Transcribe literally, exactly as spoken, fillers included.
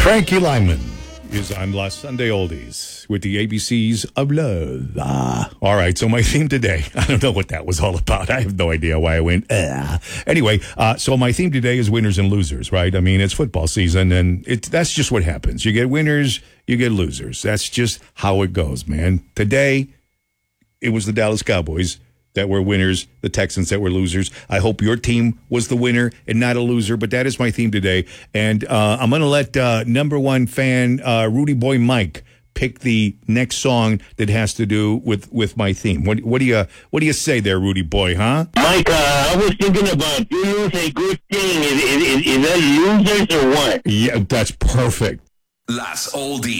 Frankie Lyman is on La Sunday Oldies with the A B Cs of love. Ah. All right, so my theme today, I don't know what that was all about. I have no idea why I went, ah. Anyway, uh, so my theme today is winners and losers, right? I mean, it's football season, and it, that's just what happens. You get winners, you get losers. That's just how it goes, man. Today, it was the Dallas Cowboys that were winners, the Texans that were losers. I hope your team was the winner and not a loser, but that is my theme today. And uh, I'm going to let uh, number one fan, uh, Rudy Boy Mike, pick the next song that has to do with, with my theme. What, what do you what do you say there, Rudy Boy, huh? Mike, uh, I was thinking about, you lose a good thing. Is, is, is that losers or what? Yeah, that's perfect. Las Oldies.